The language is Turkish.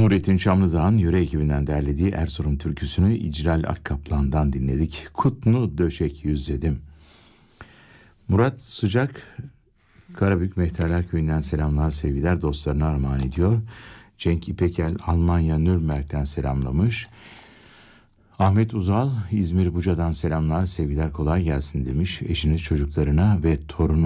Cumhuriyet'in Çamlıdağ'ın yöre ekibinden derlediği Erzurum türküsünü İcral Akkaplan'dan dinledik. Kutnu döşek yüzledim. Murat Sıcak, Karabük Mehterler Köyü'nden selamlar, sevgiler, dostlarına armağan ediyor. Cenk İpekel, Almanya Nürnberg'den selamlamış. Ahmet Uzal, İzmir Buca'dan selamlar, sevgiler, kolay gelsin demiş. Eşiniz, çocuklarına ve torunu